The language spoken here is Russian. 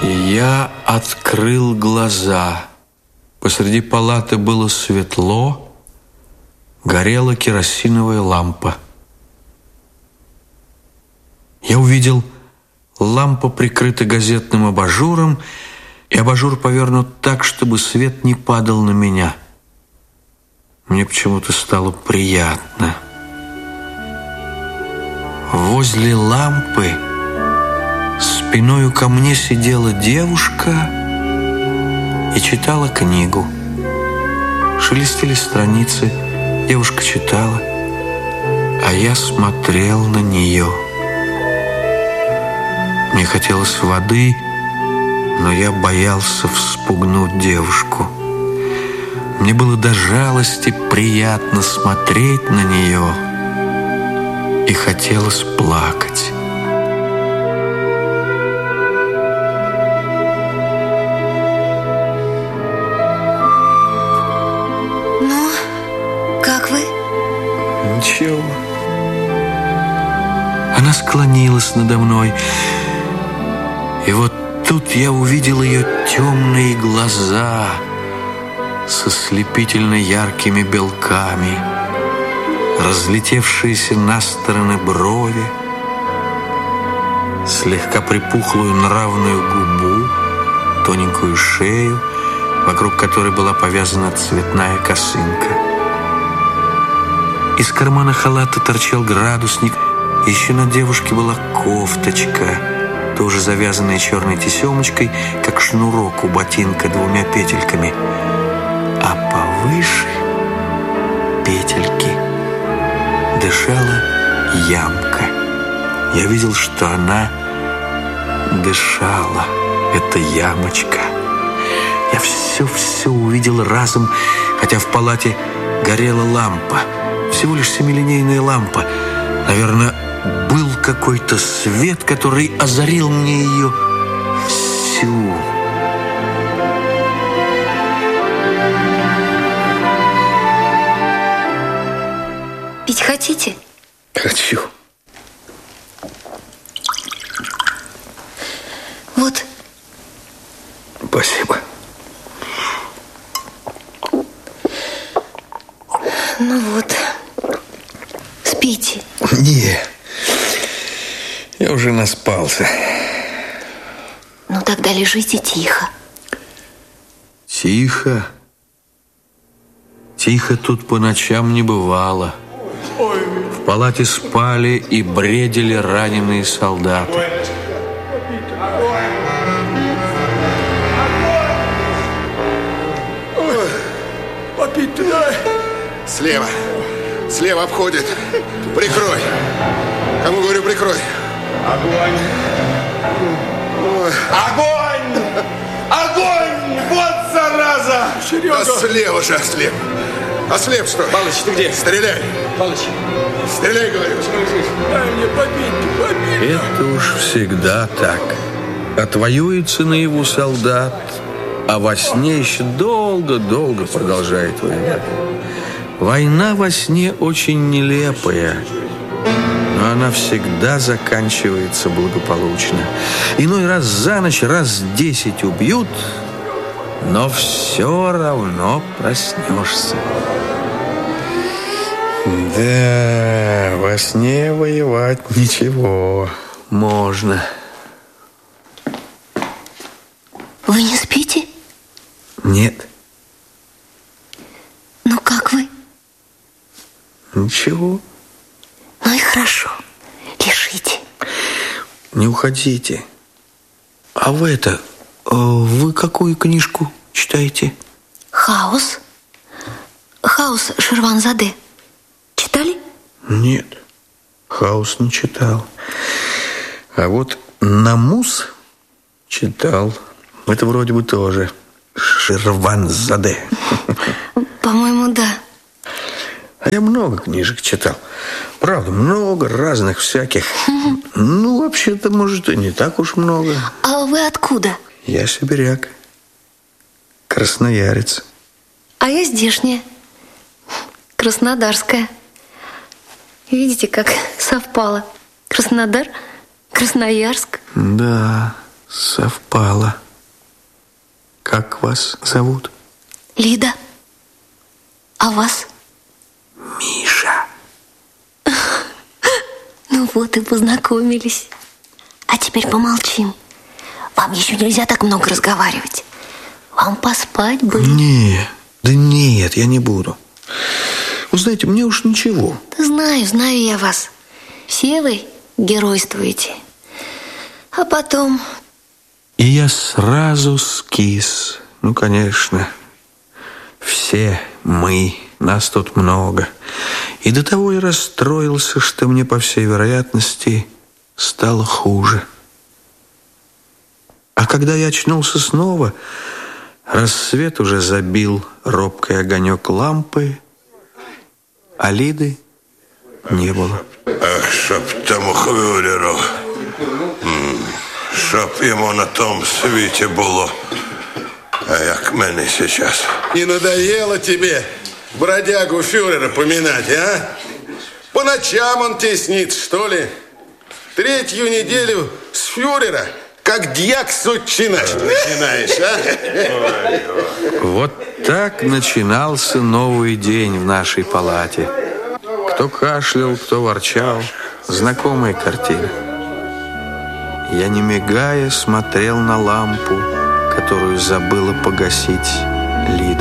Я открыл глаза. Посреди палаты было светло, горела керосиновая лампа. Я увидел, лампа прикрыта газетным абажуром, и абажур повернут так, чтобы свет не падал на меня. Мне почему-то стало приятно. Возле лампы спиною ко мне сидела девушка и читала книгу. Шелестели страницы, девушка читала, а я смотрел на нее. Мне хотелось воды, но я боялся вспугнуть девушку. Мне было до жалости приятно смотреть на нее, и хотелось плакать. Ну, как вы? Ничего. Она склонилась надо мной, и вот тут я увидел ее темные глаза со слепительно яркими белками, разлетевшиеся на стороны брови, слегка припухлую нравную губу, тоненькую шею, вокруг которой была повязана цветная косынка. Из кармана халата торчал градусник, еще на девушке была кофточка, тоже завязанная черной тесемочкой, как шнурок у ботинка двумя петельками, а повыше петельки дышала ямка. Я видел, что она дышала, эта ямочка. Я все увидел разом, хотя в палате горела лампа, всего лишь семилинейная лампа. Наверное, был какой-то свет, который озарил мне ее всю. Пить хотите? Хочу. Вот. Спасибо. Ну вот. Спите. Не, я уже наспался. Ну тогда лежите тихо. Тихо? Тихо тут по ночам не бывало. В палате спали и бредили раненые солдаты. Слева. Слева обходит. Прикрой. Кому говорю, прикрой. Огонь! Огонь! Огонь! Вот зараза! Серега! Да слева же ослеп. Ослеп, что? Палыч, ты где? Стреляй. Палыч. Стреляй, говорю. Дай мне побить. Это уж всегда так. Отвоюется наяву солдат, а во сне еще долго-долго продолжает воевать. Война во сне очень нелепая, но она всегда заканчивается благополучно. Иной раз за ночь, раз 10 убьют, но все равно проснешься. Да, во сне воевать ничего, можно. Вы не спите? Нет. Ну как вы? Ничего. Ну и хорошо. Лежите. Не уходите. А вы какую книжку читаете? Хаос. Хаос Ширванзаде. Читали? Нет, Хаус не читал. А вот Намус читал. Это вроде бы тоже Ширванзаде. По-моему, да. А я много книжек читал. Правда, много разных всяких. Ну, вообще-то, может, и не так уж много. А вы откуда? Я сибиряк. Красноярец. А я здешняя. Краснодарская. Видите, как совпало. Краснодар, Красноярск. Да, Совпало. Как вас зовут? Лида. А вас? Миша. Ну вот и познакомились. А теперь помолчим. Вам еще нельзя так много разговаривать. Вам поспать бы. Нет, я не буду. Вы знаете, мне уж ничего. Знаю я вас. Все вы геройствуете. А потом... И я сразу скис. Ну, конечно. Все мы, нас тут много. И до того я расстроился, что мне, по всей вероятности, стало хуже. А когда я очнулся снова, рассвет уже забил робкий огонек лампы, а Лиды не было. Ах, щоб тому хвилеру, щоб йому на том світі було, а як мені сейчас. Не надоело тебе бродягу фюрера поминать, а? По ночам он тебе снится, что ли? 3-ю неделю с фюрера, как дьяк с отчина начинаешь, а? Вот так начинался новый день в нашей палате. Кто кашлял, кто ворчал. Знакомая картина. Я, не мигая, смотрел на лампу, которую забыла погасить Лида.